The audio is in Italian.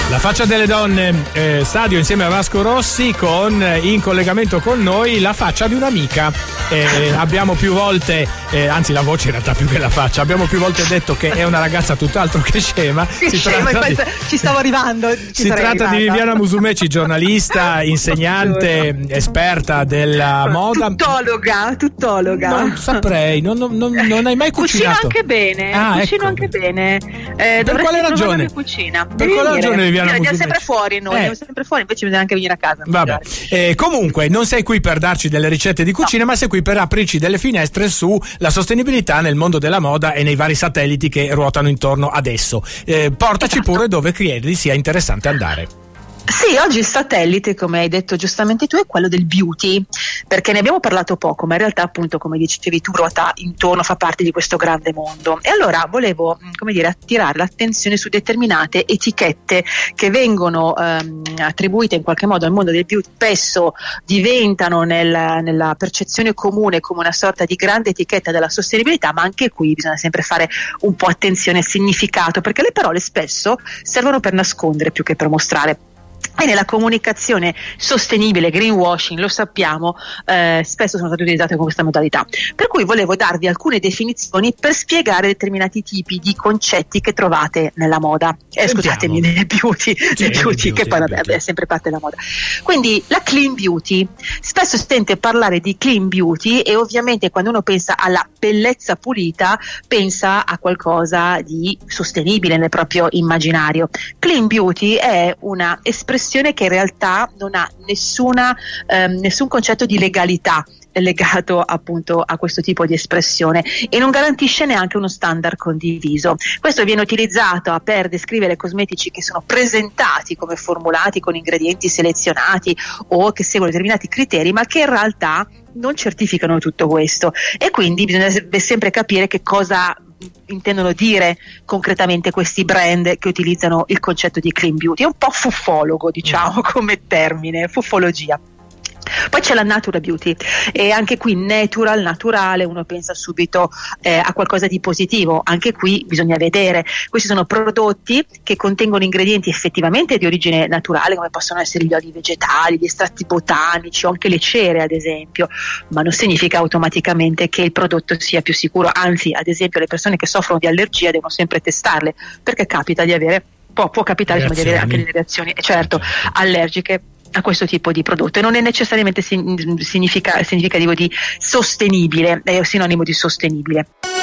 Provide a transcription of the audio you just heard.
La faccia delle donne, stadio insieme a Vasco Rossi, con in collegamento con noi la faccia di un'amica. Abbiamo più volte, anzi la voce in realtà più che la faccia, abbiamo più volte detto che è una ragazza tutt'altro che scema. Ci stavo arrivando. Si tratta di Viviana Musumeci, giornalista, insegnante, esperta della moda. Tuttologa. Non saprei, non hai mai cucinato? Cucino anche bene, anche bene. Per quale ragione? Cucina. Per quale ragione Viviana Musumeci? Andiamo sempre fuori noi, invece bisogna anche venire a casa. Vabbè. Comunque non sei qui per darci delle ricette di cucina, ma sei qui per aprirci delle finestre sulla sostenibilità nel mondo della moda e nei vari satelliti che ruotano intorno ad esso. Portaci pure dove credi sia interessante andare. Sì, oggi il satellite, come hai detto giustamente tu, è quello del beauty, perché ne abbiamo parlato poco, ma in realtà appunto, come dicevi tu, ruota intorno, fa parte di questo grande mondo. E allora volevo, attirare l'attenzione su determinate etichette che vengono attribuite in qualche modo al mondo del beauty, spesso diventano nella percezione comune come una sorta di grande etichetta della sostenibilità, ma anche qui bisogna sempre fare un po' attenzione al significato, perché le parole spesso servono per nascondere più che per mostrare. E nella comunicazione sostenibile, greenwashing, lo sappiamo, spesso sono state utilizzate con questa modalità. Per cui volevo darvi alcune definizioni per spiegare determinati tipi di concetti che trovate nella moda. Scusatemi, nel beauty, che poi è sempre parte della moda. Quindi la clean beauty, spesso si sente parlare di clean beauty e ovviamente quando uno pensa alla bellezza pulita pensa a qualcosa di sostenibile nel proprio immaginario. Clean beauty è una espressione che in realtà non ha nessun concetto di legalità legato appunto a questo tipo di espressione e non garantisce neanche uno standard condiviso. Questo viene utilizzato per descrivere cosmetici che sono presentati come formulati con ingredienti selezionati o che seguono determinati criteri, ma che in realtà non certificano tutto questo, e quindi bisogna sempre capire che cosa intendono dire concretamente questi brand che utilizzano il concetto di clean beauty. È un po' fuffologo, diciamo, come termine, fuffologia. Poi c'è la natural beauty e anche qui naturale, uno pensa subito a qualcosa di positivo. Anche qui bisogna vedere, questi sono prodotti che contengono ingredienti effettivamente di origine naturale, come possono essere gli oli vegetali, gli estratti botanici o anche le cere ad esempio, ma non significa automaticamente che il prodotto sia più sicuro. Anzi, ad esempio, le persone che soffrono di allergia devono sempre testarle, perché capita di avere, può capitare di avere anche delle reazioni allergiche a questo tipo di prodotto, e non è necessariamente significativo di sostenibile, è sinonimo di sostenibile.